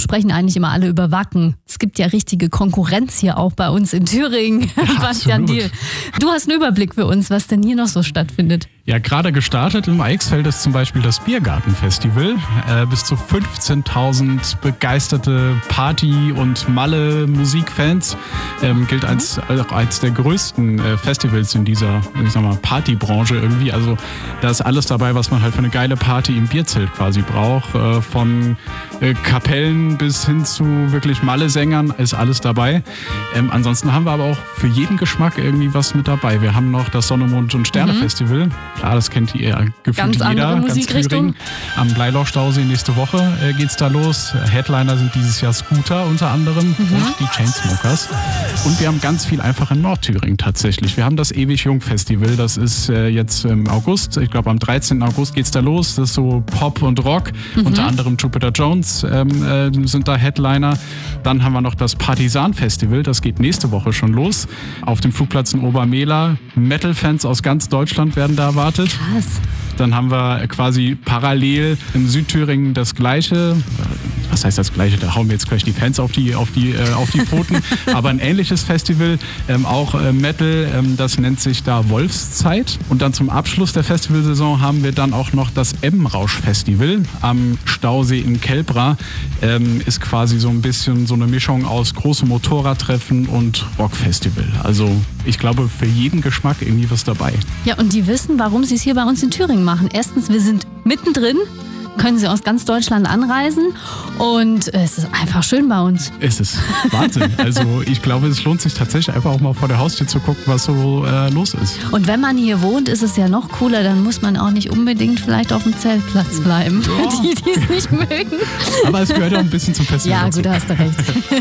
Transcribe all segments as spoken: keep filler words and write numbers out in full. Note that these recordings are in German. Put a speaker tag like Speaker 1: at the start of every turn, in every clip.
Speaker 1: sprechen eigentlich immer alle über Wacken. Es gibt ja richtige Konkurrenz hier auch bei uns in Thüringen.
Speaker 2: Ja,
Speaker 1: Bastian Diel, du hast einen Überblick für uns, was denn hier noch so stattfindet.
Speaker 2: Ja, gerade gestartet im Eichsfeld ist zum Beispiel das Biergartenfestival. Äh, bis zu fünfzehntausend begeisterte Party- und Malle-Musikfans. Ähm, gilt als, auch als der größten äh, Festivals in dieser, ich sag mal, Partybranche irgendwie. Also da ist alles dabei, was man halt für eine geile Party im Bierzelt quasi braucht. Äh, von äh, Kapellen bis hin zu wirklich Malle-Sängern ist alles dabei. Ähm, ansonsten haben wir aber auch für jeden Geschmack irgendwie was mit dabei. Wir haben noch das Sonne, Mond und Sterne Festival. Klar, das kennt ihr gefühlt
Speaker 1: Ganz
Speaker 2: jeder.
Speaker 1: andere Musikrichtung.
Speaker 2: Am Bleiloch-Stausee nächste Woche äh, geht's da los. Headliner sind dieses Jahr Scooter unter anderem mhm. und die Chainsmokers. Und wir haben ganz viel einfach in Nordthüringen tatsächlich. Wir haben das Ewig Jung Festival. Das ist äh, jetzt im August. Ich glaube, am dreizehnten August geht's da los. Das ist so Pop und Rock. Mhm. Unter anderem Jupiter Jones ähm, äh, sind da Headliner. Dann haben wir noch das Partisan Festival. Das geht nächste Woche schon los. Auf dem Flugplatz in Obermehler. Metal-Fans aus ganz Deutschland werden da erwartet.
Speaker 1: Krass.
Speaker 2: Dann haben wir quasi parallel in Südthüringen das Gleiche. Was heißt das Gleiche? Da hauen wir jetzt gleich die Fans auf die, auf die, äh, auf die Pfoten. Aber ein ähnliches Festival, ähm, auch äh, Metal, ähm, das nennt sich da Wolfszeit. Und dann zum Abschluss der Festivalsaison haben wir dann auch noch das M-Rausch-Festival am Stausee in Kelbra. Ähm, ist quasi so ein bisschen so eine Mischung aus großem Motorradtreffen und Rockfestival. Also ich glaube, für jeden Geschmack irgendwie was dabei.
Speaker 1: Ja, und die wissen, warum sie es hier bei uns in Thüringen machen. Erstens, wir sind mittendrin, können sie aus ganz Deutschland anreisen und es ist einfach schön bei uns.
Speaker 2: Es ist Wahnsinn. Also ich glaube, es lohnt sich tatsächlich einfach auch mal vor der Haustür zu gucken, was so äh, los ist.
Speaker 1: Und wenn man hier wohnt, ist es ja noch cooler, dann muss man auch nicht unbedingt vielleicht auf dem Zeltplatz bleiben, ja. die, die es nicht mögen.
Speaker 2: Aber es gehört ja auch ein bisschen zum Festival.
Speaker 1: Ja, gut, da hast du recht.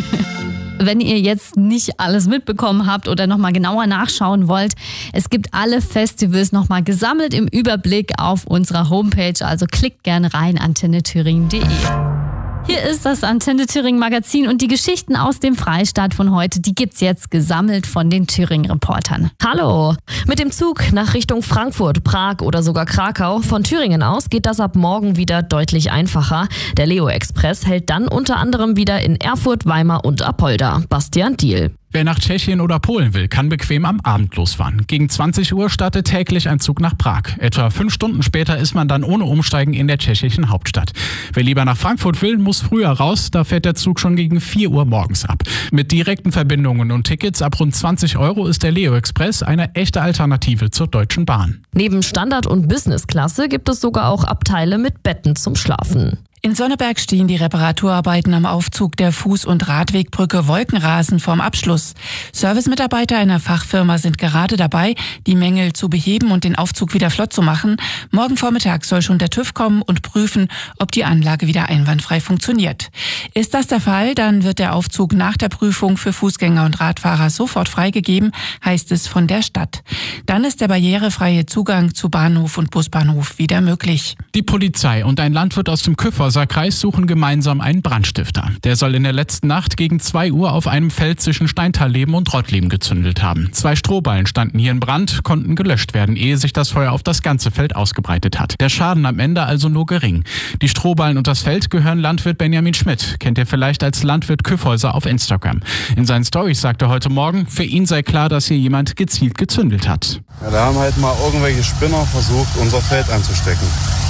Speaker 1: Wenn ihr jetzt nicht alles mitbekommen habt oder nochmal genauer nachschauen wollt, es gibt alle Festivals nochmal gesammelt im Überblick auf unserer Homepage. Also klickt gerne rein, antenne thüringen punkt de. Hier ist das Antenne Thüringen Magazin und die Geschichten aus dem Freistaat von heute, die gibt's jetzt gesammelt von den Thüringen-Reportern.
Speaker 3: Hallo! Mit dem Zug nach Richtung Frankfurt, Prag oder sogar Krakau von Thüringen aus geht das ab morgen wieder deutlich einfacher. Der Leo Express hält dann unter anderem wieder in Erfurt, Weimar und Apolda. Bastian Diel.
Speaker 2: Wer nach Tschechien oder Polen will, kann bequem am Abend losfahren. Gegen zwanzig Uhr startet täglich ein Zug nach Prag. Etwa fünf Stunden später ist man dann ohne Umsteigen in der tschechischen Hauptstadt. Wer lieber nach Frankfurt will, muss früher raus. Da fährt der Zug schon gegen vier Uhr morgens ab. Mit direkten Verbindungen und Tickets ab rund zwanzig Euro ist der Leo Express eine echte Alternative zur Deutschen Bahn.
Speaker 3: Neben Standard- und Business-Klasse gibt es sogar auch Abteile mit Betten zum Schlafen.
Speaker 4: In Sonneberg stehen die Reparaturarbeiten am Aufzug der Fuß- und Radwegbrücke Wolkenrasen vorm Abschluss. Servicemitarbeiter einer Fachfirma sind gerade dabei, die Mängel zu beheben und den Aufzug wieder flott zu machen. Morgen Vormittag soll schon der TÜV kommen und prüfen, ob die Anlage wieder einwandfrei funktioniert. Ist das der Fall, dann wird der Aufzug nach der Prüfung für Fußgänger und Radfahrer sofort freigegeben, heißt es von der Stadt. Dann ist der barrierefreie Zugang zu Bahnhof und Busbahnhof wieder möglich.
Speaker 2: Die Polizei und ein Landwirt aus dem Küffers Kreis suchen gemeinsam einen Brandstifter. Der soll in der letzten Nacht gegen zwei Uhr auf einem Feld zwischen Steintalleben und Rottleben gezündelt haben. Zwei Strohballen standen hier in Brand, konnten gelöscht werden, ehe sich das Feuer auf das ganze Feld ausgebreitet hat. Der Schaden am Ende also nur gering. Die Strohballen und das Feld gehören Landwirt Benjamin Schmidt. Kennt ihr vielleicht als Landwirt Küffhäuser auf Instagram. In seinen Storys sagte er heute Morgen, für ihn sei klar, dass hier jemand gezielt gezündelt hat.
Speaker 5: Ja, da haben halt mal irgendwelche Spinner versucht, unser Feld anzustecken.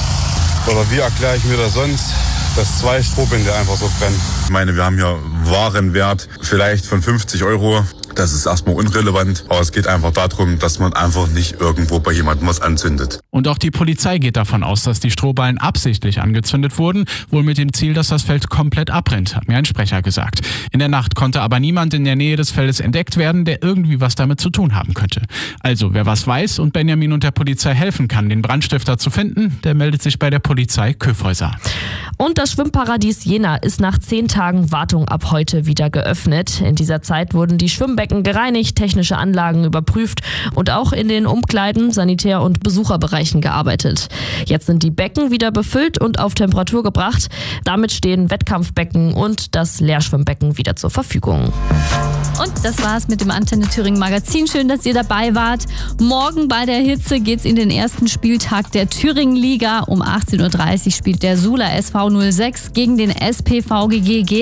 Speaker 5: Oder wie erkläre ich mir das sonst, dass zwei Strohbinde einfach so brennen?
Speaker 6: Ich meine, wir haben hier Warenwert vielleicht von fünfzig Euro. Das ist erstmal unrelevant, aber es geht einfach darum, dass man einfach nicht irgendwo bei jemandem was anzündet.
Speaker 2: Und auch die Polizei geht davon aus, dass die Strohballen absichtlich angezündet wurden, wohl mit dem Ziel, dass das Feld komplett abbrennt, hat mir ein Sprecher gesagt. In der Nacht konnte aber niemand in der Nähe des Feldes entdeckt werden, der irgendwie was damit zu tun haben könnte. Also, wer was weiß und Benjamin und der Polizei helfen kann, den Brandstifter zu finden, der meldet sich bei der Polizei Küffhäuser.
Speaker 3: Und das Schwimmparadies Jena ist nach zehn Tagen Wartung ab heute wieder geöffnet. In dieser Zeit wurden die Schwimmbecken gereinigt, technische Anlagen überprüft und auch in den Umkleiden, Sanitär- und Besucherbereichen gearbeitet. Jetzt sind die Becken wieder befüllt und auf Temperatur gebracht. Damit stehen Wettkampfbecken und das Leerschwimmbecken wieder zur Verfügung.
Speaker 1: Und das war's mit dem Antenne Thüringen Magazin. Schön, dass ihr dabei wart. Morgen bei der Hitze geht's in den ersten Spieltag der Thüringen Liga. Um achtzehn Uhr dreißig spielt der Sula S V null sechs gegen den S P V G G